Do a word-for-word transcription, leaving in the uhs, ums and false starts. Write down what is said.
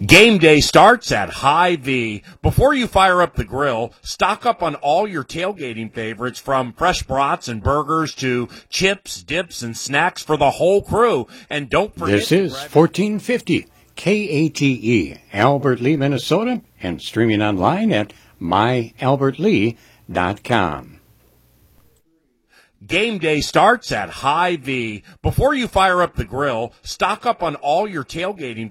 Game day starts at Hy-Vee. Before you fire up the grill, stock up on all your tailgating favorites, from fresh brats and burgers to chips, dips, and snacks for the whole crew. And don't forget... This is fourteen fifty K A T E, Albert Lee, Minnesota, and streaming online at my albert lee dot com. Game day starts at Hy-Vee. Before you fire up the grill, stock up on all your tailgating